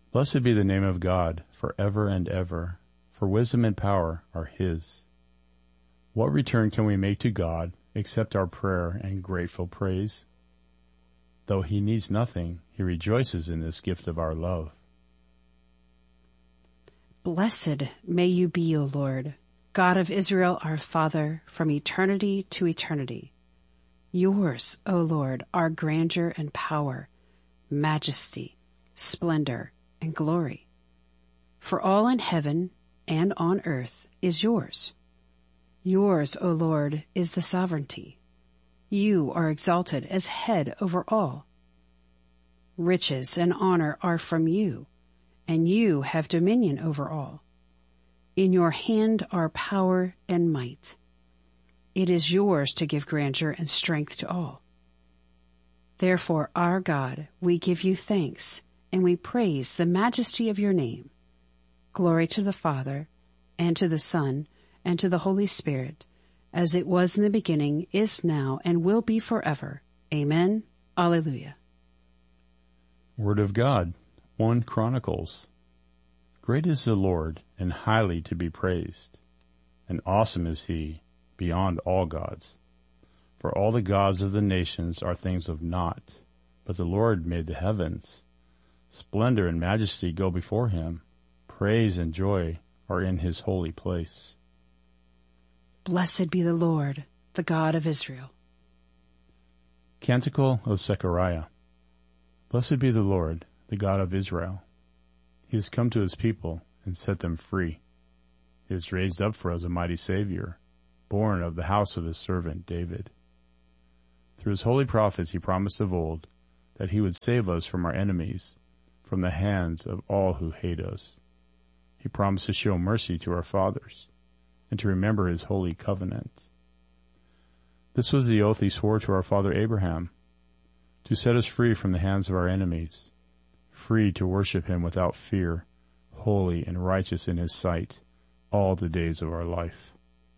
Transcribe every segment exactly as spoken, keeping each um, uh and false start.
Blessed be the name of God for ever and ever, for wisdom and power are his. What return can we make to God except our prayer and grateful praise? Though he needs nothing, he rejoices in this gift of our love. Blessed may you be, O Lord, God of Israel, our Father, from eternity to eternity. Yours, O Lord, are grandeur and power, majesty, splendor, and glory. For all in heaven and on earth is yours. Yours, O Lord, is the sovereignty. You are exalted as head over all. Riches and honor are from you, and you have dominion over all. In your hand are power and might. It is yours to give grandeur and strength to all. Therefore, our God, we give you thanks, and we praise the majesty of your name. Glory to the Father, and to the Son, and to the Holy Spirit, as it was in the beginning, is now, and will be forever. Amen. Alleluia. Word of God, First Chronicles. Great is the Lord, and highly to be praised, and awesome is he, beyond all gods. For all the gods of the nations are things of naught, but the Lord made the heavens. Splendor and majesty go before him. Praise and joy are in his holy place. Blessed be the Lord, the God of Israel. Canticle of Zechariah. Blessed be the Lord, the God of Israel. He has come to his people and set them free. He has raised up for us a mighty Savior, born of the house of his servant David. Through his holy prophets he promised of old that he would save us from our enemies, from the hands of all who hate us. He promised to show mercy to our fathers, and to remember his holy covenant. This was the oath he swore to our father Abraham, to set us free from the hands of our enemies, free to worship him without fear, holy and righteous in his sight, all the days of our life.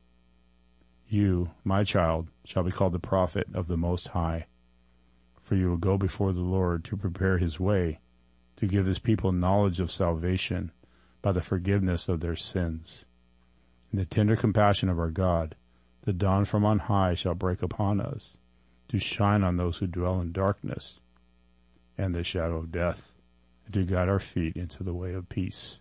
You, my child, shall be called the prophet of the Most High, for you will go before the Lord to prepare his way, to give his people knowledge of salvation by the forgiveness of their sins. In the tender compassion of our God, the dawn from on high shall break upon us, to shine on those who dwell in darkness and the shadow of death, and to guide our feet into the way of peace.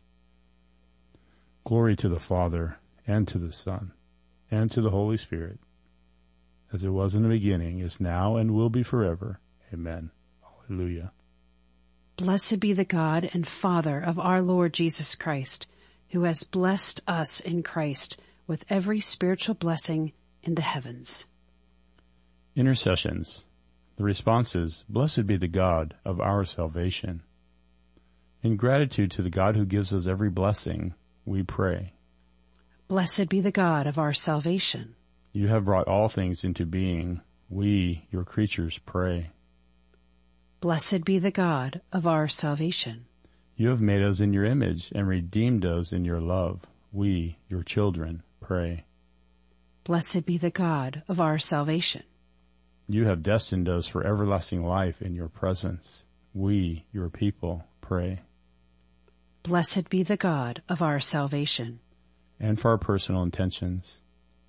Glory to the Father, and to the Son, and to the Holy Spirit, as it was in the beginning, is now, and will be forever. Amen. Alleluia. Blessed be the God and Father of our Lord Jesus Christ, who has blessed us in Christ with every spiritual blessing in the heavens. Intercessions. The response is, Blessed be the God of our salvation. In gratitude to the God who gives us every blessing, we pray. Blessed be the God of our salvation. You have brought all things into being. We, your creatures, pray. Blessed be the God of our salvation. You have made us in your image and redeemed us in your love. We, your children, pray. Blessed be the God of our salvation. You have destined us for everlasting life in your presence. We, your people, pray. Blessed be the God of our salvation. And for our personal intentions.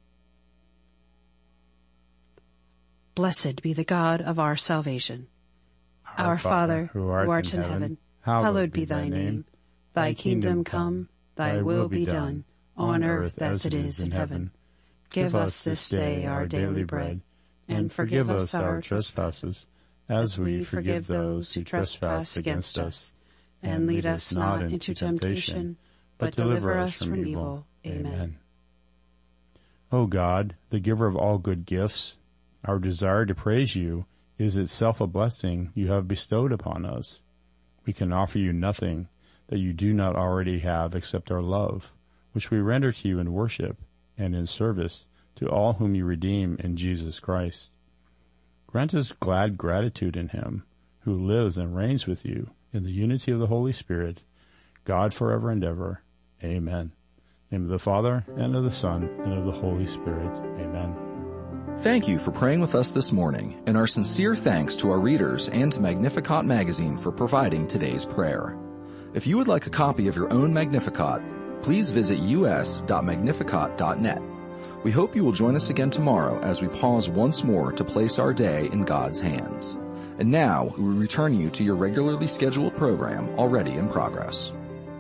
Blessed be the God of our salvation. Our, our Father, who art, who art in, in heaven, heaven, hallowed, hallowed be thy name. Thy kingdom come, thy will be done, on earth as it is in heaven. Give us this day our daily bread, and forgive us our trespasses, as we forgive those who trespass against us. And lead us not into temptation, but deliver us from evil. Amen. O God, the giver of all good gifts, our desire to praise you is itself a blessing you have bestowed upon us. We can offer you nothing that you do not already have except our love, which we render to you in worship and in service to all whom you redeem in Jesus Christ. Grant us glad gratitude in him, who lives and reigns with you in the unity of the Holy Spirit, God forever and ever. Amen. In the name of the Father, and of the Son, and of the Holy Spirit. Amen. Thank you for praying with us this morning, and our sincere thanks to our readers and to Magnificat Magazine for providing today's prayer. If you would like a copy of your own Magnificat, please visit u s dot magnificat dot net. We hope you will join us again tomorrow as we pause once more to place our day in God's hands. And now we return you to your regularly scheduled program already in progress.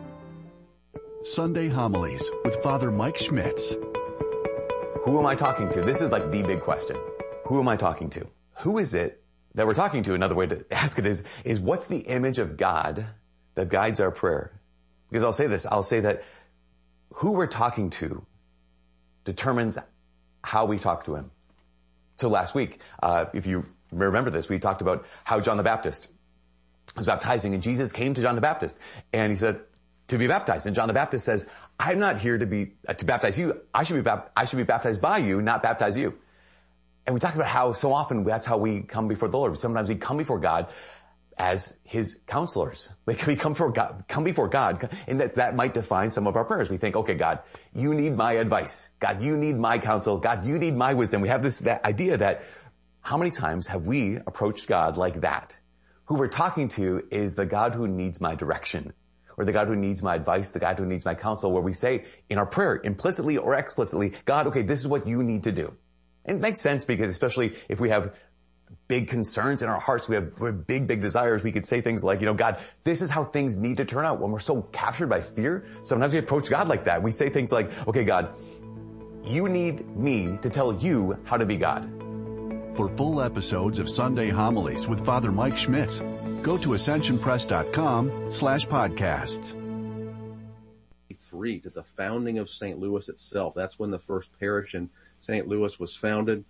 Sunday Homilies with Father Mike Schmitz. Who am I talking to? This is like the big question. Who am I talking to? Who is it that we're talking to? Another way to ask it is, is what's the image of God that guides our prayer? Because I'll say this, I'll say that who we're talking to determines how we talk to him. So last week, uh, if you remember this, we talked about how John the Baptist was baptizing, and Jesus came to John the Baptist and he said to be baptized. And John the Baptist says, I'm not here to be, uh, to baptize you. I should be, bap- I should be baptized by you, not baptize you. And we talked about how so often that's how we come before the Lord. Sometimes we come before God as his counselors. We come before God, come before God, and that, that might define some of our prayers. We think, okay, God, you need my advice. God, you need my counsel. God, you need my wisdom. We have this that idea that how many times have we approached God like that? Who we're talking to is the God who needs my direction, or the God who needs my advice, the God who needs my counsel, where we say in our prayer, implicitly or explicitly, God, okay, this is what you need to do. And it makes sense because especially if we have big concerns in our hearts, we have, we have big, big desires, we could say things like, you know, God, this is how things need to turn out. When we're so captured by fear, sometimes we approach God like that. We say things like, okay, God, you need me to tell you how to be God. For full episodes of Sunday Homilies with Father Mike Schmitz, go to ascension press dot com slash podcasts. Three to the founding of Saint Louis itself. That's when the first parish in Saint Louis was founded.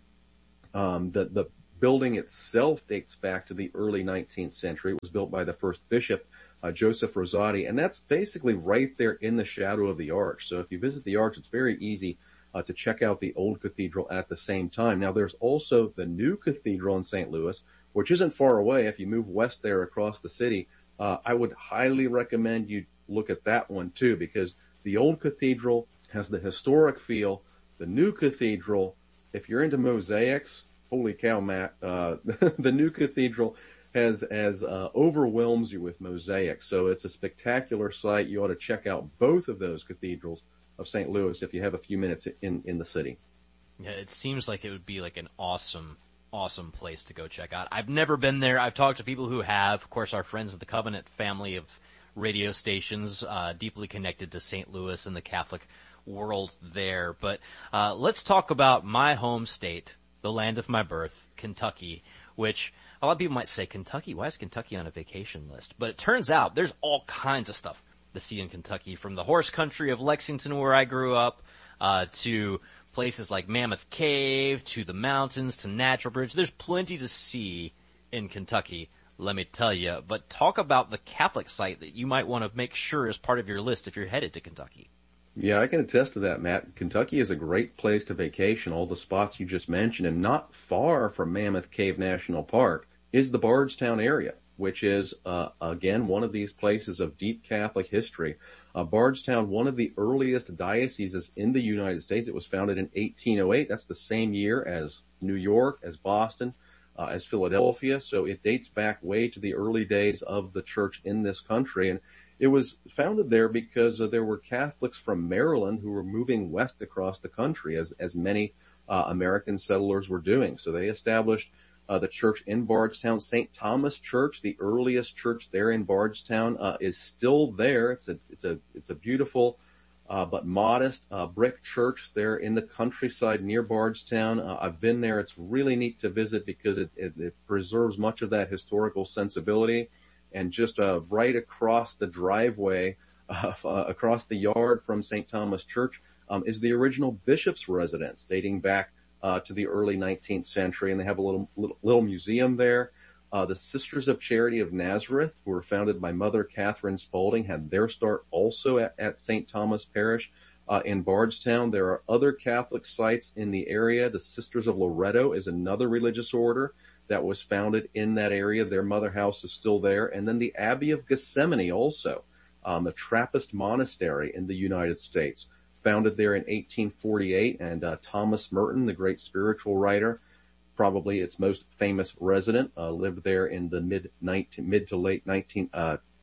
Um, the, the building itself dates back to the early nineteenth century. It was built by the first bishop, uh, Joseph Rosati, and that's basically right there in the shadow of the arch. So if you visit the arch, it's very easy uh, to check out the old cathedral at the same time. Now there's also the new cathedral in Saint Louis, which isn't far away. If you move west there across the city, uh, I would highly recommend you look at that one too, because the old cathedral has the historic feel. The new cathedral, if you're into mosaics, holy cow, Matt, uh, the new cathedral has, as, uh, overwhelms you with mosaics. So it's a spectacular sight. You ought to check out both of those cathedrals of Saint Louis if you have a few minutes in, in the city. Yeah, it seems like it would be like an awesome, awesome place to go check out. I've never been there. I've talked to people who have. Of course, our friends at the Covenant family of radio stations, uh, deeply connected to Saint Louis and the Catholic world there. But, uh, let's talk about my home state, the land of my birth, Kentucky, which a lot of people might say, Kentucky, why is Kentucky on a vacation list? But it turns out there's all kinds of stuff to see in Kentucky, from the horse country of Lexington where I grew up, uh, to places like Mammoth Cave, to the mountains, to Natural Bridge. There's plenty to see in Kentucky, let me tell you. But talk about the Catholic site that you might want to make sure is part of your list if you're headed to Kentucky. Yeah, I can attest to that, Matt. Kentucky is a great place to vacation. All the spots you just mentioned, and not far from Mammoth Cave National Park is the Bardstown area, which is, uh, again, one of these places of deep Catholic history. Uh, Bardstown, one of the earliest dioceses in the United States. It was founded in eighteen oh eight. That's the same year as New York, as Boston, uh, as Philadelphia. So it dates back way to the early days of the church in this country. And it was founded there because uh, there were Catholics from Maryland who were moving west across the country, as, as many uh, American settlers were doing. So they established uh, the church in Bardstown. Saint Thomas Church, the earliest church there in Bardstown, uh, is still there. It's a, it's a, it's a beautiful, uh, but modest, uh, brick church there in the countryside near Bardstown. Uh, I've been there. It's really neat to visit because it, it, it preserves much of that historical sensibility. And just, uh, right across the driveway, uh, uh, across the yard from Saint Thomas Church, um, is the original bishop's residence dating back Uh, to the early nineteenth century, and they have a little little, little museum there. Uh, the Sisters of Charity of Nazareth, who were founded by Mother Catherine Spaulding, had their start also at, at Saint Thomas Parish uh, in Bardstown. There are other Catholic sites in the area. The Sisters of Loretto is another religious order that was founded in that area. Their mother house is still there. And then the Abbey of Gethsemane also, um, a Trappist monastery in the United States, founded there in eighteen forty-eight, and uh, Thomas Merton, the great spiritual writer, probably its most famous resident, uh, lived there in the mid nineteen, mid to late nineteenth, uh,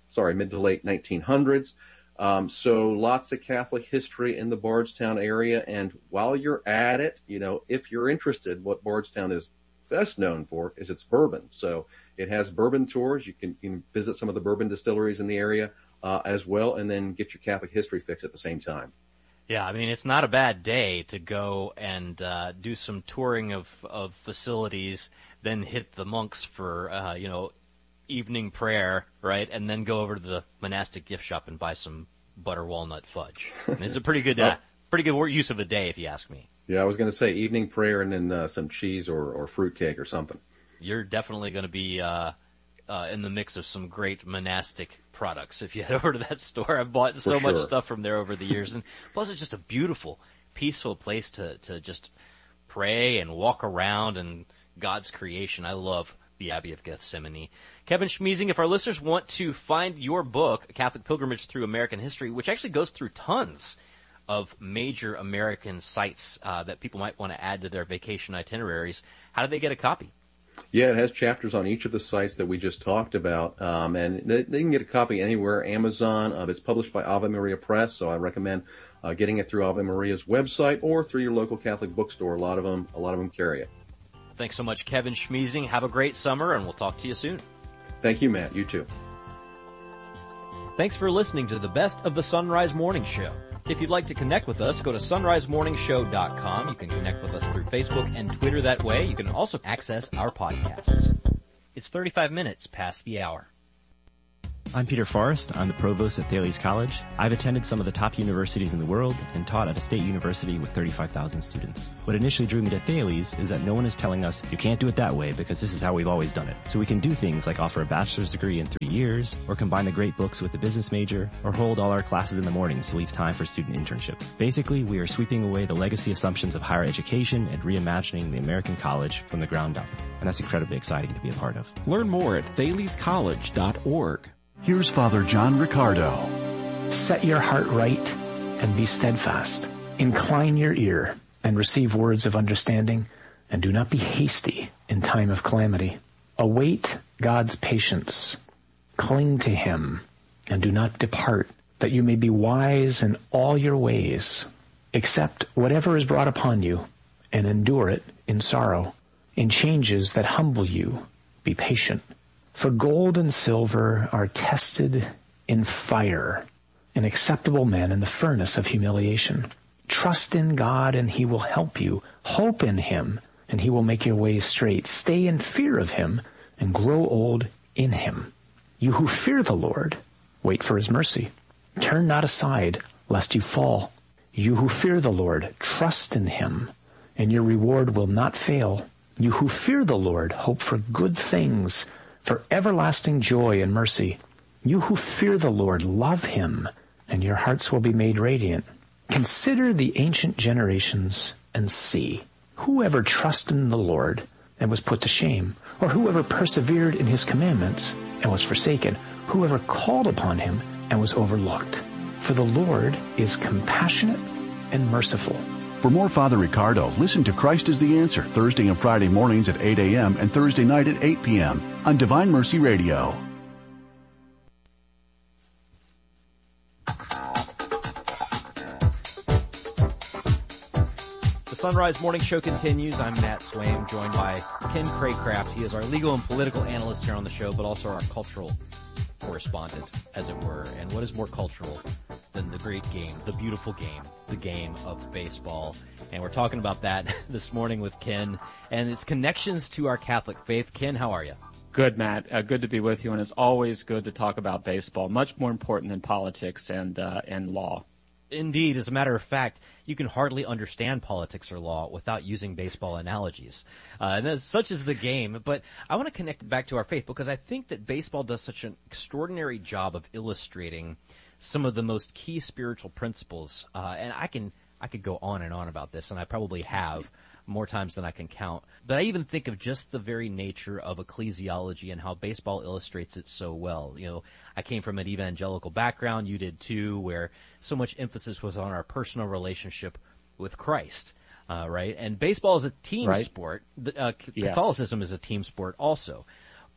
sorry, mid to late nineteen hundreds. Um, so lots of Catholic history in the Bardstown area. And while you're at it, you know, if you're interested, what Bardstown is best known for is its bourbon. So it has bourbon tours. You can, you can visit some of the bourbon distilleries in the area, uh, as well, and then get your Catholic history fix at the same time. Yeah, I mean, it's not a bad day to go and uh, do some touring of, of facilities, then hit the monks for, uh, you know, evening prayer, right, and then go over to the monastic gift shop and buy some butter walnut fudge. And it's a pretty good, uh, pretty good use of a day, if you ask me. Yeah, I was going to say evening prayer and then uh, some cheese or, or fruitcake or something. You're definitely going to be uh, uh, in the mix of some great monastic products if you head over to that store. I've bought so For much sure. stuff from there over the years, and plus it's just a beautiful, peaceful place to to just pray and walk around and God's creation. I love the Abbey of Gethsemane. Kevin Schmiesing, if our listeners want to find your book, Catholic Pilgrimage Through American History, which actually goes through tons of major American sites uh, that people might want to add to their vacation itineraries, how do they get a copy? Yeah, it has chapters on each of the sites that we just talked about, um, and they, they can get a copy anywhere, Amazon. Uh, it's published by Ave Maria Press, so I recommend uh, getting it through Ave Maria's website or through your local Catholic bookstore. A lot of them, a lot of them carry it. Thanks so much, Kevin Schmiesing. Have a great summer, and we'll talk to you soon. Thank you, Matt. You too. Thanks for listening to the Best of the Sunrise Morning Show. If you'd like to connect with us, go to sunrise morning show dot com. You can connect with us through Facebook and Twitter that way. You can also access our podcasts. It's thirty-five minutes past the hour. I'm Peter Forrest. I'm the provost at Thales College. I've attended some of the top universities in the world and taught at a state university with thirty-five thousand students. What initially drew me to Thales is that no one is telling us, you can't do it that way because this is how we've always done it. So we can do things like offer a bachelor's degree in three years, or combine the great books with the business major, or hold all our classes in the mornings to leave time for student internships. Basically, we are sweeping away the legacy assumptions of higher education and reimagining the American college from the ground up. And that's incredibly exciting to be a part of. Learn more at thales college dot org. Here's Father John Riccardo. Set your heart right and be steadfast. Incline your ear and receive words of understanding, and do not be hasty in time of calamity. Await God's patience. Cling to him and do not depart, that you may be wise in all your ways. Accept whatever is brought upon you and endure it in sorrow. In changes that humble you, be patient. For gold and silver are tested in fire, and acceptable men in the furnace of humiliation. Trust in God, and he will help you. Hope in him, and he will make your ways straight. Stay in fear of him, and grow old in him. You who fear the Lord, wait for his mercy. Turn not aside, lest you fall. You who fear the Lord, trust in him, and your reward will not fail. You who fear the Lord, hope for good things, for everlasting joy and mercy. You who fear the Lord, love him, and your hearts will be made radiant. Consider the ancient generations and see. Whoever trusted in the Lord and was put to shame, or whoever persevered in his commandments and was forsaken, whoever called upon him and was overlooked. For the Lord is compassionate and merciful. For more Father Riccardo, listen to Christ is the Answer Thursday and Friday mornings at eight a.m. and Thursday night at eight p.m. on Divine Mercy Radio. The Sunrise Morning Show continues. I'm Matt Swaim, joined by Ken Craycraft. He is our legal and political analyst here on the show, but also our cultural correspondent, as it were. And what is more cultural than the great game, the beautiful game, the game of baseball? And we're talking about that this morning with Ken and its connections to our Catholic faith. Ken, how are you? Good, Matt. Uh, good to be with you, and it's always good to talk about baseball. Much more important than politics and uh, and law. Indeed. As a matter of fact, you can hardly understand politics or law without using baseball analogies. Uh, and that's, such is the game. But I want to connect it back to our faith because I think that baseball does such an extraordinary job of illustrating some of the most key spiritual principles. Uh, and I can, I could go on and on about this, and I probably have more times than I can count. But I even think of just the very nature of ecclesiology and how baseball illustrates it so well. You know, I came from an evangelical background, you did too, where so much emphasis was on our personal relationship with Christ, uh, right? And baseball is a team right. sport. Uh, yes. Catholicism is a team sport also.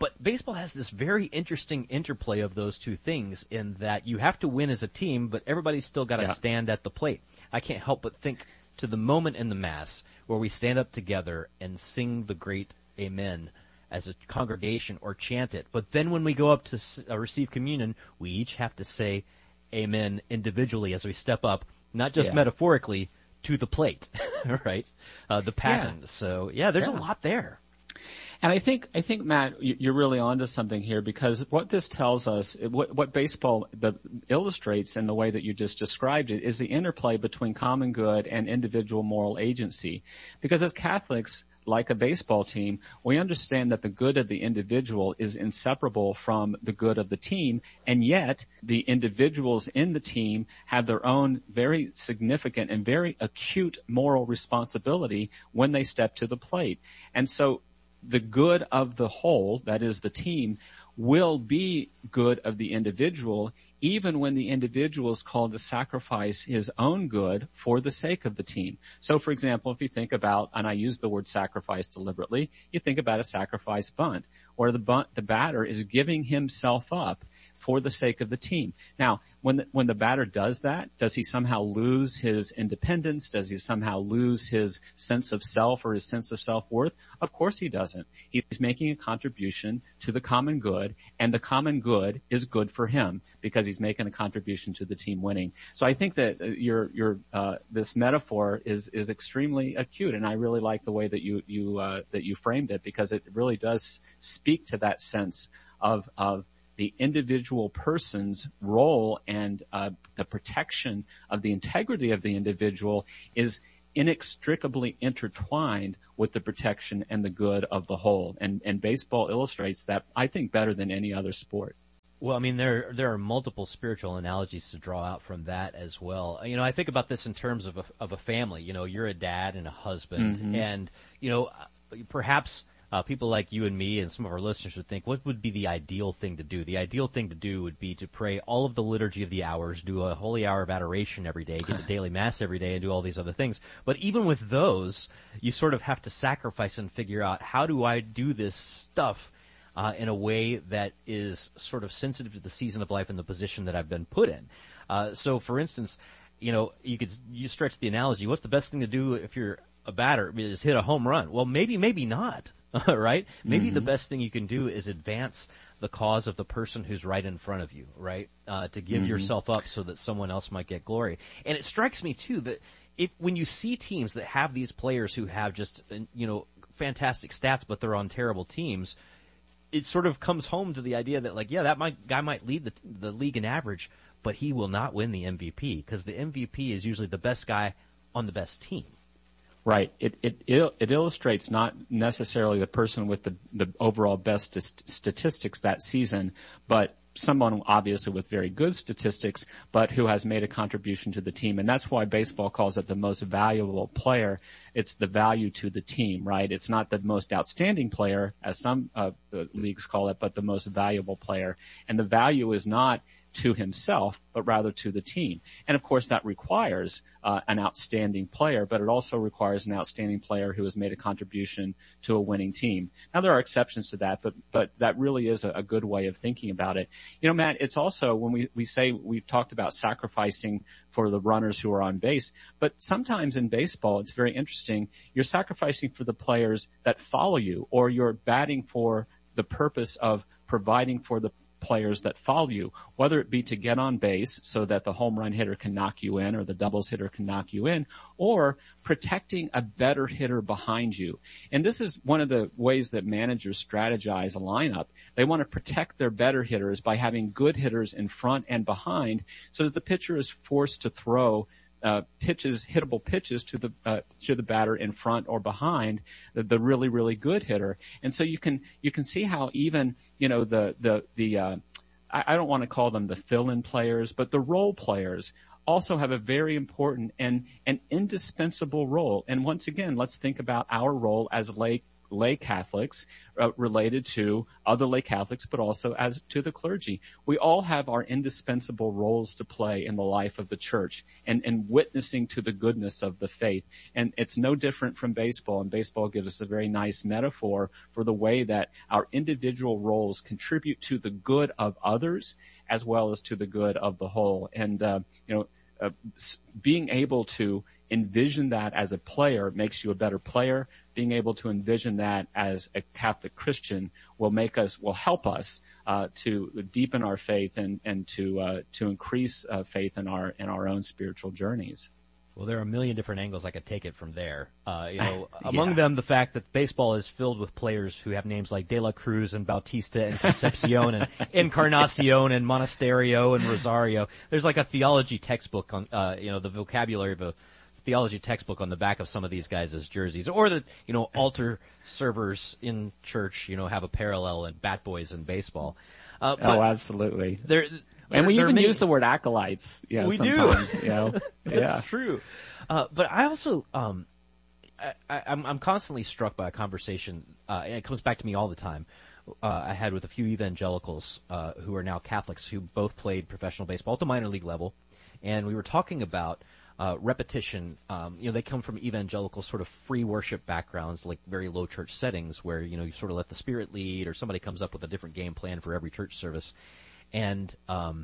But baseball has this very interesting interplay of those two things in that you have to win as a team, but everybody's still got to Yeah. stand at the plate. I can't help but think to the moment in the Mass where we stand up together and sing the great Amen as a congregation or chant it. But then when we go up to uh, receive communion, we each have to say Amen individually as we step up, not just Yeah. metaphorically, to the plate, right? Uh, the paten. Yeah. So yeah, there's Yeah. a lot there. And I think, I think, Matt, you- you're really onto something here, because what this tells us, what, what baseball the, illustrates in the way that you just described it, is the interplay between common good and individual moral agency. Because as Catholics, like a baseball team, we understand that the good of the individual is inseparable from the good of the team, and yet the individuals in the team have their own very significant and very acute moral responsibility when they step to the plate. And so the good of the whole, that is the team, will be good of the individual, even when the individual is called to sacrifice his own good for the sake of the team. So, for example, if you think about, and I use the word sacrifice deliberately, you think about a sacrifice bunt, where the bunt, the batter is giving himself up for the sake of the team. Now, when the, when the batter does that, does he somehow lose his independence? Does he somehow lose his sense of self or his sense of self-worth? Of course he doesn't. He's making a contribution to the common good, and the common good is good for him because he's making a contribution to the team winning. So I think that your your uh, this metaphor is is extremely acute, and I really like the way that you you uh, that you framed it, because it really does speak to that sense of of the individual person's role, and uh, the protection of the integrity of the individual is inextricably intertwined with the protection and the good of the whole. And, and baseball illustrates that, I think, better than any other sport. Well, I mean, there there are multiple spiritual analogies to draw out from that as well. You know, I think about this in terms of a, of a family. You know, you're a dad and a husband, Mm-hmm. and, you know, perhaps Uh, people like you and me and some of our listeners would think, what would be the ideal thing to do? The ideal thing to do would be to pray all of the liturgy of the hours, do a holy hour of adoration every day, get to daily mass every day, and do all these other things. But even with those, you sort of have to sacrifice and figure out, how do I do this stuff uh, in a way that is sort of sensitive to the season of life and the position that I've been put in? Uh, so, for instance, you know, you could you stretch the analogy. What's the best thing to do if you're a batter? Is hit a home run? Well, maybe, maybe not. Right? Maybe Mm-hmm. the best thing you can do is advance the cause of the person who's right in front of you, right? Uh, to give Mm-hmm. yourself up so that someone else might get glory. And it strikes me too that if, when you see teams that have these players who have just, you know, fantastic stats, but they're on terrible teams, it sort of comes home to the idea that, like, yeah, that might, guy might lead the, the league in average, but he will not win the M V P, because the M V P is usually the best guy on the best team. Right. It, it, it, it illustrates not necessarily the person with the, the overall best st- statistics that season, but someone obviously with very good statistics, but who has made a contribution to the team. And that's why baseball calls it the most valuable player. It's the value to the team, right? It's not the most outstanding player, as some uh, leagues call it, but the most valuable player. And the value is not to himself, but rather to the team. And of course that requires uh, an outstanding player, but it also requires an outstanding player who has made a contribution to a winning team. Now there are exceptions to that, but but that really is a, a good way of thinking about it. You know, Matt, it's also when we, we say we've talked about sacrificing for the runners who are on base, but sometimes in baseball it's very interesting. You're sacrificing for the players that follow you, or you're batting for the purpose of providing for the players that follow you, whether it be to get on base so that the home run hitter can knock you in or the doubles hitter can knock you in, or protecting a better hitter behind you. And this is one of the ways that managers strategize a lineup. They want to protect their better hitters by having good hitters in front and behind, so that the pitcher is forced to throw Uh, pitches, hittable pitches to the uh, to the batter in front or behind the, the really really good hitter. And so you can you can see how even you know the the the uh, I, I don't want to call them the fill-in players, but the role players also have a very important and an indispensable role. And once again, let's think about our role as lay lay Catholics uh, related to other lay Catholics, but also as to the clergy. We all have our indispensable roles to play in the life of the church and, and witnessing to the goodness of the faith. And it's no different from baseball, and baseball gives us a very nice metaphor for the way that our individual roles contribute to the good of others as well as to the good of the whole. And, uh, you know, uh, being able to envision that as a player makes you a better player. Being able to envision that as a Catholic Christian will make us, will help us uh, to deepen our faith and and to uh, to increase uh, faith in our in our own spiritual journeys. Well, there are a million different angles I could take it from there. Uh, you know, among Yeah. them, the fact that baseball is filled with players who have names like De La Cruz and Bautista and Concepcion and Encarnacion and Monasterio and Rosario. There's like a theology textbook on, uh, you know, the vocabulary of a theology textbook on the back of some of these guys' jerseys, or that, you know, altar servers in church, you know, have a parallel in bat boys in baseball. Uh, but Oh, absolutely. There, And we there are even many- use the word acolytes. Yeah, we sometimes, do. You know? That's yeah. true. Uh, but I also, um, I, I, I'm, I'm constantly struck by a conversation, uh, and it comes back to me all the time. Uh, I had with a few evangelicals uh, who are now Catholics who both played professional baseball at the minor league level, and we were talking about uh, repetition. Um, you know, they come from evangelical sort of free worship backgrounds, like very low church settings, where you know you sort of let the Spirit lead, or somebody comes up with a different game plan for every church service, and um,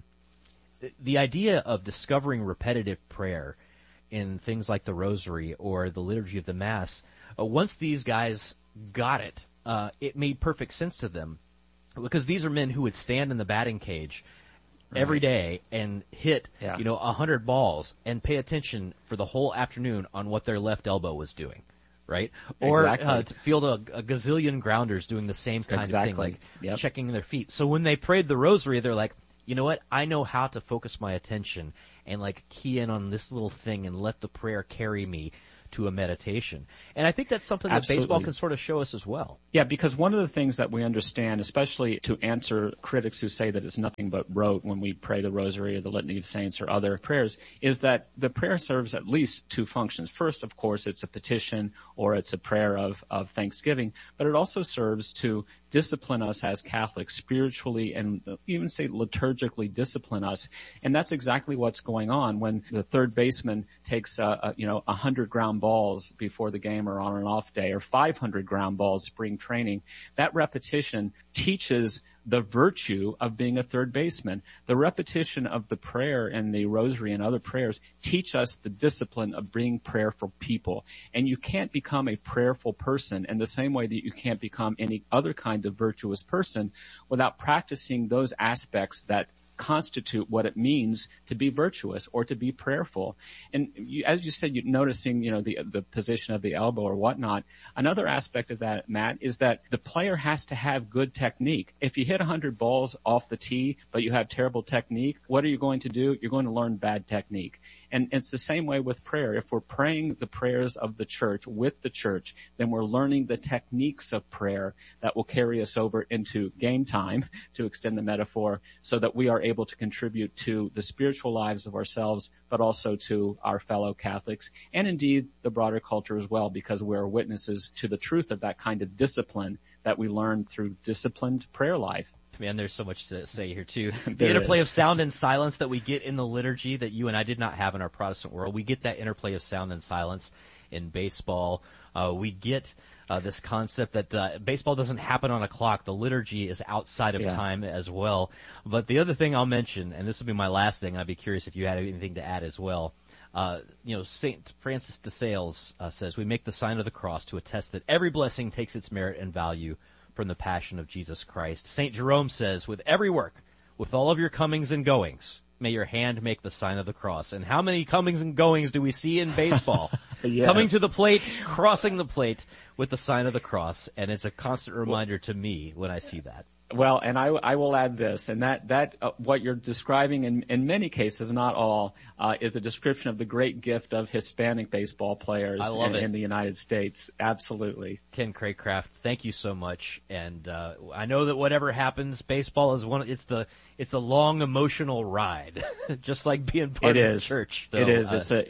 the idea of discovering repetitive prayer in things like the Rosary or the Liturgy of the Mass, uh, once these guys got it, uh, it made perfect sense to them, because these are men who would stand in the batting cage Right. every day and hit, Yeah. you know, a hundred balls and pay attention for the whole afternoon on what their left elbow was doing, right? Or Exactly. uh, to field a, a gazillion grounders doing the same kind of thing, Exactly. like Yep. checking their feet. So when they prayed the Rosary, they're like, you know what? I know how to focus my attention and like key in on this little thing and let the prayer carry me to a meditation. And I think that's something that Absolutely. baseball can sort of show us as well. Yeah, because one of the things that we understand, especially to answer critics who say that it's nothing but rote when we pray the Rosary or the Litany of Saints or other prayers, is that the prayer serves at least two functions. First, of course, it's a petition or it's a prayer of, of thanksgiving, but it also serves to discipline us as Catholics spiritually and even say liturgically discipline us. And that's exactly what's going on when the third baseman takes, uh, uh, you know, one hundred ground balls before the game or on an off day, or five hundred ground balls spring training. That repetition teaches the virtue of being a third baseman. The repetition of the prayer and the Rosary and other prayers teach us the discipline of being prayerful people. And you can't become a prayerful person in the same way that you can't become any other kind of virtuous person without practicing those aspects that constitute what it means to be virtuous or to be prayerful. And you, as you said, you're noticing, you know, the the position of the elbow or whatnot. Another aspect of that, Matt, is that the player has to have good technique. If you hit one hundred balls off the tee, but you have terrible technique, what are you going to do? You're going to learn bad technique. And it's the same way with prayer. If we're praying the prayers of the church with the church, then we're learning the techniques of prayer that will carry us over into game time, to extend the metaphor, so that we are able to contribute to the spiritual lives of ourselves, but also to our fellow Catholics, and indeed the broader culture as well, because we're witnesses to the truth of that kind of discipline that we learn through disciplined prayer life. Man, there's so much to say here too. The There interplay is. of sound and silence that we get in the liturgy that you and I did not have in our Protestant world. We get that interplay of sound and silence in baseball. Uh, we get uh, this concept that uh, baseball doesn't happen on a clock. The liturgy is outside of Yeah. time as well. But the other thing I'll mention, and this will be my last thing, I'd be curious if you had anything to add as well. Uh, you know, Saint Francis de Sales uh, says, we make the sign of the cross to attest that every blessing takes its merit and value from the passion of Jesus Christ. Saint Jerome says, with every work, with all of your comings and goings, may your hand make the sign of the cross. And how many comings and goings do we see in baseball? Yes. Coming to the plate, crossing the plate with the sign of the cross. And it's a constant reminder to me when I see that. Well, and I, I will add this, and that, that uh, what you're describing in, in many cases, not all, uh, is a description of the great gift of Hispanic baseball players I love in, it. in the United States. Absolutely. Ken Craycraft, thank you so much. And uh, I know that whatever happens, baseball is one. It's the it's a long emotional ride, just like being part It of is. the church. So, it is. uh, It's a it's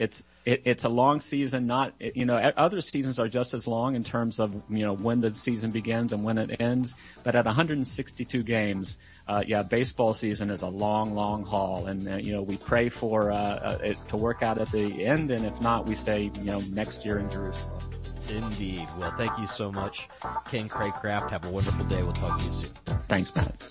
it, it's a long season. Not, you know, other seasons are just as long in terms of, you know, when the season begins and when it ends. But at one hundred sixty-two games, uh, yeah, baseball season is a long, long haul. And, uh, you know, we pray for, uh, uh, it to work out at the end. And if not, we say, you know, next year in Jerusalem. Indeed. Well, thank you so much, Ken Craycraft. Have a wonderful day. We'll talk to you soon. Thanks, Matt.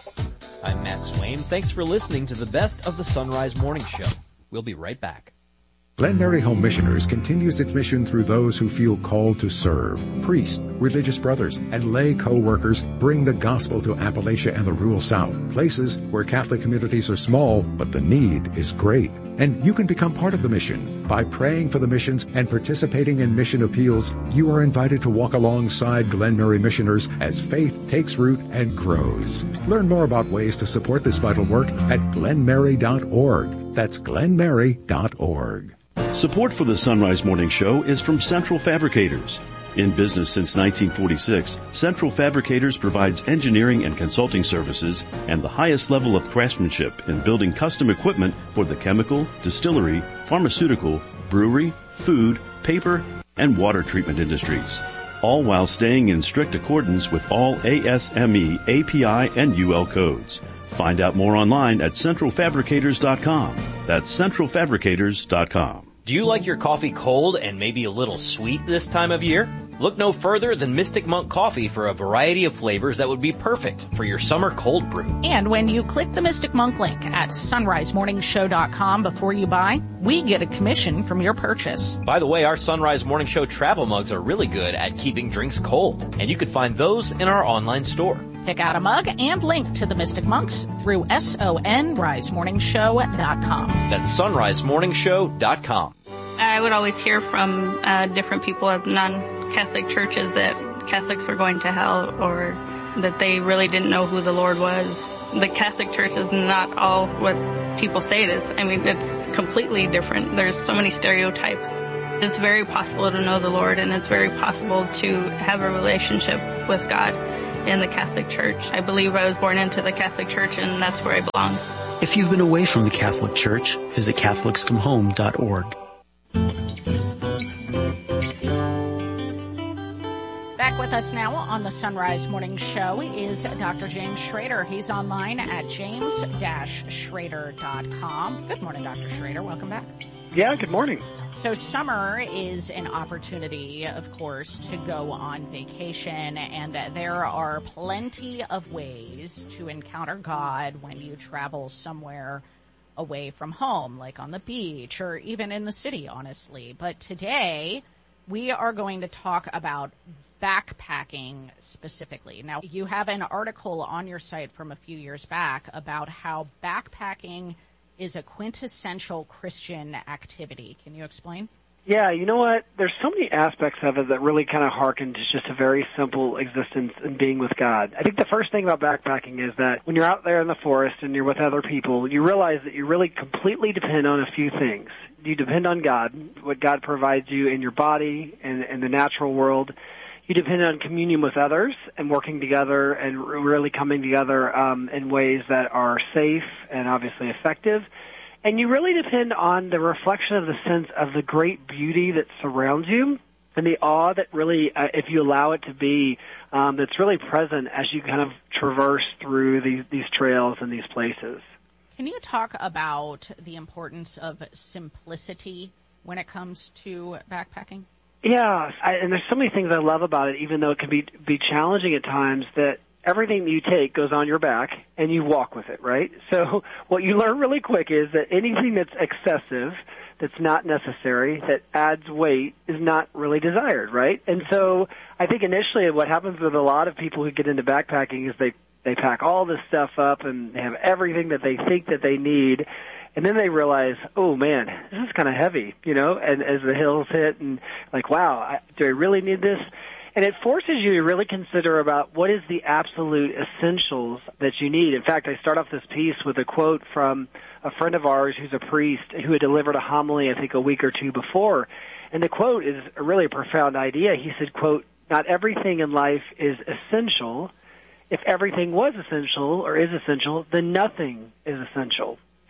I'm Matt Swaim. Thanks for listening to the Best of the Sunrise Morning Show. We'll be right back. Glen Mary Home Missioners continues its mission through those who feel called to serve. Priests, religious brothers, and lay co-workers bring the gospel to Appalachia and the rural South, places where Catholic communities are small, but the need is great. And you can become part of the mission. By praying for the missions and participating in mission appeals, you are invited to walk alongside Glen Mary missioners as faith takes root and grows. Learn more about ways to support this vital work at glen mary dot org. That's glen mary dot org. Support for the Sunrise Morning Show is from Central Fabricators. In business since nineteen forty-six, Central Fabricators provides engineering and consulting services and the highest level of craftsmanship in building custom equipment for the chemical, distillery, pharmaceutical, brewery, food, paper, and water treatment industries, all while staying in strict accordance with all A S M E, A P I, and U L codes. Find out more online at central fabricators dot com. That's central fabricators dot com. Do you like your coffee cold and maybe a little sweet this time of year? Look no further than Mystic Monk Coffee for a variety of flavors that would be perfect for your summer cold brew. And when you click the Mystic Monk link at sunrise morning show dot com before you buy, we get a commission from your purchase. By the way, our Sunrise Morning Show travel mugs are really good at keeping drinks cold, and you can find those in our online store. Pick out a mug and link to the Mystic Monks through sunrise morning show dot com. That's sunrise morning show dot com. I would always hear from uh, different people at non-Catholic churches that Catholics were going to hell or that they really didn't know who the Lord was. The Catholic Church is not all what people say it is. I mean, it's completely different. There's so many stereotypes. It's very possible to know the Lord, and it's very possible to have a relationship with God in the Catholic Church. I believe I was born into the Catholic Church, and that's where I belong. If you've been away from the Catholic Church, visit catholics come home dot org. Back with us now on the Sunrise Morning Show is Doctor James Schrader. He's online at james dash schrader dot com. Good morning, Doctor Schrader. Welcome back. Yeah, good morning. So summer is an opportunity, of course, to go on vacation, and there are plenty of ways to encounter God when you travel somewhere away from home, like on the beach or even in the city, honestly. But today, we are going to talk about backpacking specifically. Now, you have an article on your site from a few years back about how backpacking is a quintessential Christian activity. Can you explain? Yeah, you know what? There's so many aspects of it that really kind of harken to just a very simple existence and being with God. I think the first thing about backpacking is that when you're out there in the forest and you're with other people, you realize that you really completely depend on a few things. You depend on God, what God provides you in your body and in the natural world. You depend on communion with others and working together and really coming together um, in ways that are safe and obviously effective. And you really depend on the reflection of the sense of the great beauty that surrounds you and the awe that really, uh, if you allow it to be, um, that's really present as you kind of traverse through these, these trails and these places. Can you talk about the importance of simplicity when it comes to backpacking? Yeah, I, and there's so many things I love about it, even though it can be be challenging at times, that everything that you take goes on your back and you walk with it, right? So what you learn really quick is that anything that's excessive, that's not necessary, that adds weight, is not really desired, right? And so I think initially what happens with a lot of people who get into backpacking is they, they pack all this stuff up and they have everything that they think that they need. And then they realize, oh man, this is kind of heavy, you know, and as the hills hit and like, wow, I, do I really need this? And it forces you to really consider about what is the absolute essentials that you need. In fact, I start off this piece with a quote from a friend of ours who's a priest who had delivered a homily, I think, a week or two before. And the quote is a really profound idea. He said, quote, "Not everything in life is essential. If everything was essential or is essential, then nothing is essential."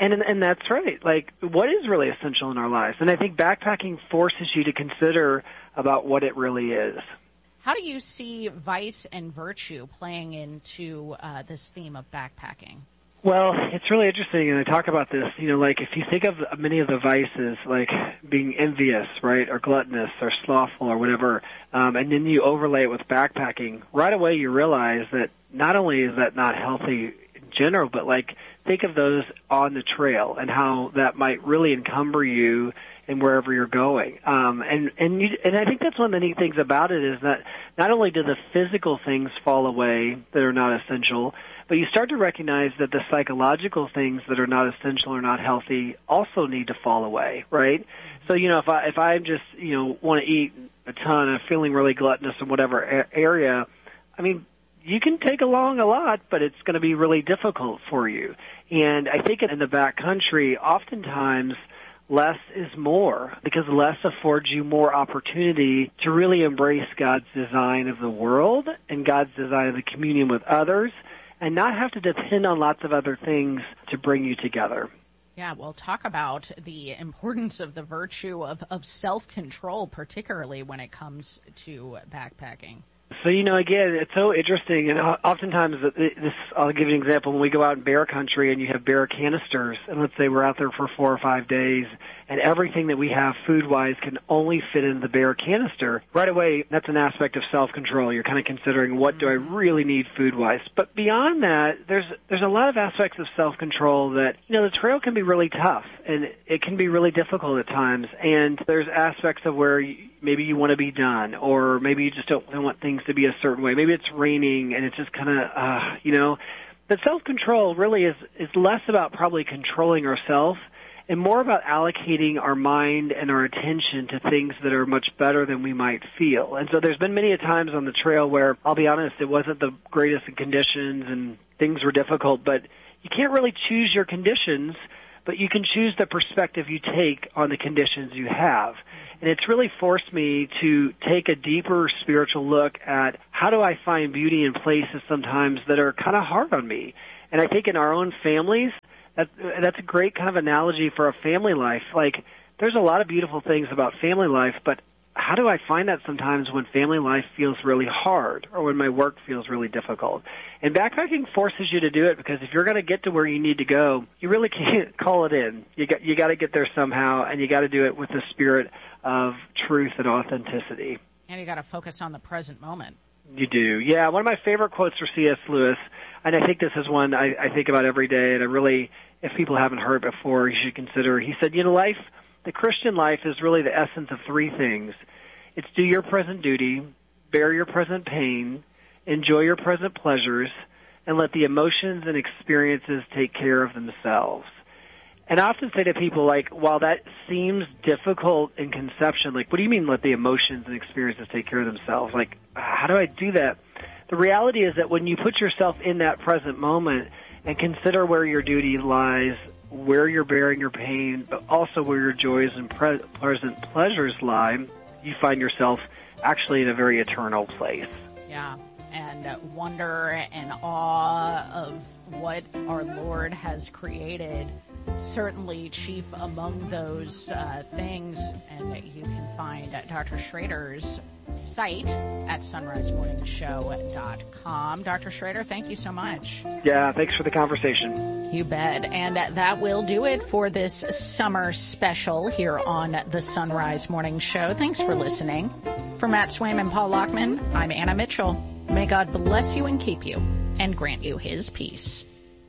And and that's right. Like, what is really essential in our lives? And I think backpacking forces you to consider about what it really is. How do you see vice and virtue playing into uh, this theme of backpacking? Well, it's really interesting, and I talk about this, you know, like if you think of many of the vices, like being envious, right, or gluttonous, or slothful, or whatever, um, and then you overlay it with backpacking, right away you realize that not only is that not healthy in general, but like think of those on the trail and how that might really encumber you in wherever you're going. Um, and and you, and I think that's one of the neat things about it is that not only do the physical things fall away that are not essential, but you start to recognize that the psychological things that are not essential or not healthy also need to fall away, right? So, you know, if I if I just, you know, want to eat a ton and I'm feeling really gluttonous in whatever a- area, I mean, you can take along a lot, but it's going to be really difficult for you. And I think in the backcountry, oftentimes less is more, because less affords you more opportunity to really embrace God's design of the world and God's design of the communion with others, and not have to depend on lots of other things to bring you together. Yeah, we'll talk about the importance of the virtue of, of self-control, particularly when it comes to backpacking. So, you know, again, it's so interesting, and oftentimes, this, I'll give you an example. When we go out in bear country and you have bear canisters, and let's say we're out there for four or five days, and everything that we have food-wise can only fit in the bear canister, right away, that's an aspect of self-control. You're kind of considering, what do I really need food-wise? But beyond that, there's there's a lot of aspects of self-control that, you know, the trail can be really tough, and it can be really difficult at times, and there's aspects of where you, maybe you want to be done, or maybe you just don't want things to be a certain way. Maybe it's raining, and it's just kind of, uh, you know. But self-control really is, is less about probably controlling ourselves and more about allocating our mind and our attention to things that are much better than we might feel. And so there's been many a times on the trail where, I'll be honest, it wasn't the greatest of conditions and things were difficult, but you can't really choose your conditions, but you can choose the perspective you take on the conditions you have. And it's really forced me to take a deeper spiritual look at how do I find beauty in places sometimes that are kind of hard on me. And I think in our own families, that, that's a great kind of analogy for a family life. Like, there's a lot of beautiful things about family life, but how do I find that sometimes when family life feels really hard or when my work feels really difficult? And backpacking forces you to do it, because if you're going to get to where you need to go, you really can't call it in. You got you got to get there somehow, and you got to do it with the spirit of truth and authenticity. And you got to focus on the present moment. You do. Yeah, one of my favorite quotes for C S Lewis, and I think this is one I, I think about every day, and I really, if people haven't heard it before, you should consider. He said, you know, life, the Christian life is really the essence of three things. It's do your present duty, bear your present pain, enjoy your present pleasures, and let the emotions and experiences take care of themselves. And I often say to people, like, while that seems difficult in conception, like, what do you mean let the emotions and experiences take care of themselves? Like, how do I do that? The reality is that when you put yourself in that present moment and consider where your duty lies, where you're bearing your pain, but also where your joys and pre- present pleasures lie, you find yourself actually in a very eternal place. Yeah, and wonder and awe of what our Lord has created. Certainly chief among those uh, things, and you can find Doctor Schrader's site at sunrise morning show dot com. Doctor Schrader, thank you so much. Yeah, thanks for the conversation. You bet. And that will do it for this summer special here on the Sunrise Morning Show. Thanks for listening. For Matt Swaim and Paul Lockman, I'm Anna Mitchell. May God bless you and keep you and grant you his peace.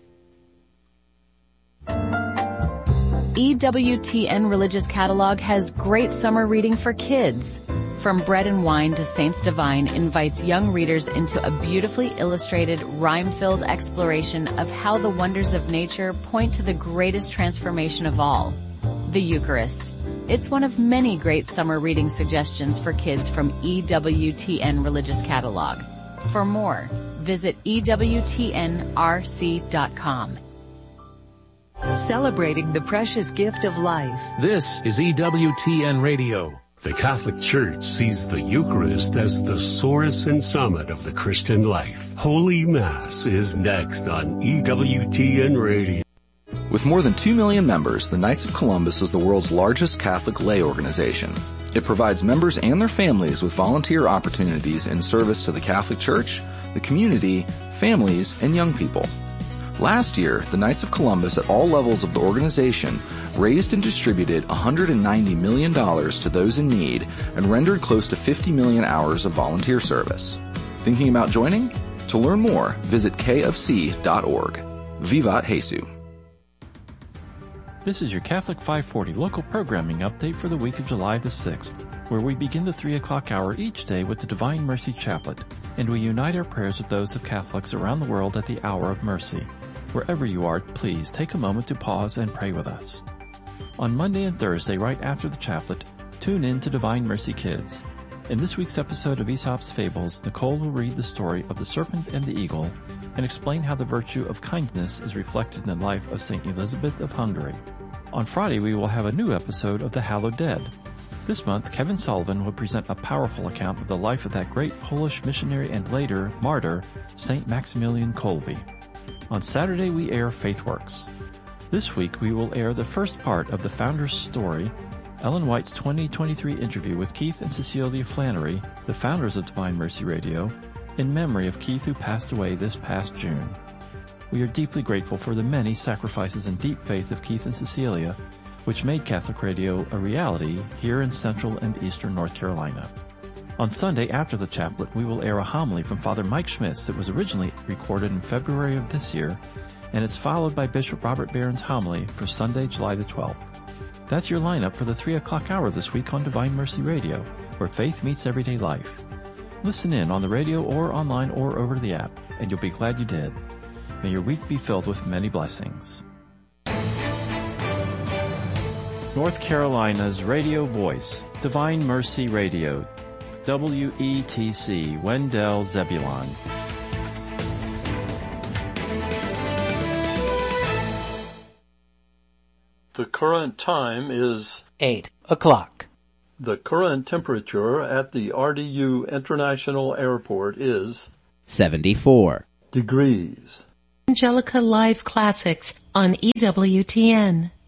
E W T N Religious Catalog has great summer reading for kids. From Bread and Wine to Saints Divine invites young readers into a beautifully illustrated, rhyme-filled exploration of how the wonders of nature point to the greatest transformation of all, the Eucharist. It's one of many great summer reading suggestions for kids from E W T N Religious Catalog. For more, visit E W T N R C dot com. Celebrating the precious gift of life. This is E W T N Radio. The Catholic Church sees the Eucharist as the source and summit of the Christian life. Holy Mass is next on E W T N Radio. With more than two million members, the Knights of Columbus is the world's largest Catholic lay organization. It provides members and their families with volunteer opportunities in service to the Catholic Church, the community, families, and young people. Last year, the Knights of Columbus at all levels of the organization raised and distributed one hundred ninety million dollars to those in need and rendered close to fifty million hours of volunteer service. Thinking about joining? To learn more, visit k f c dot org. Vivat Jesu. This is your Catholic five forty local programming update for the week of July the sixth, where we begin the three o'clock hour each day with the Divine Mercy Chaplet, and we unite our prayers with those of Catholics around the world at the Hour of Mercy. Wherever you are, please take a moment to pause and pray with us. On Monday and Thursday, right after the chaplet, tune in to Divine Mercy Kids. In this week's episode of Aesop's Fables, Nicole will read the story of the serpent and the eagle and explain how the virtue of kindness is reflected in the life of Saint Elizabeth of Hungary. On Friday, we will have a new episode of The Hallowed Dead. This month, Kevin Sullivan will present a powerful account of the life of that great Polish missionary and later martyr, Saint Maximilian Kolbe. On Saturday, we air FaithWorks. This week, we will air the first part of the founder's story, Ellen White's twenty twenty-three interview with Keith and Cecilia Flannery, the founders of Divine Mercy Radio, in memory of Keith, who passed away this past June. We are deeply grateful for the many sacrifices and deep faith of Keith and Cecilia, which made Catholic Radio a reality here in Central and Eastern North Carolina. On Sunday after the chaplet, we will air a homily from Father Mike Schmitz that was originally recorded in February of this year, and it's followed by Bishop Robert Barron's homily for Sunday, July the twelfth. That's your lineup for the three o'clock hour this week on Divine Mercy Radio, where faith meets everyday life. Listen in on the radio or online or over the app, and you'll be glad you did. May your week be filled with many blessings. North Carolina's radio voice, Divine Mercy Radio, W E T C, Wendell Zebulon. The current time is eight o'clock. The current temperature at the R D U International Airport is seventy-four degrees. Angelica Live Classics on E W T N.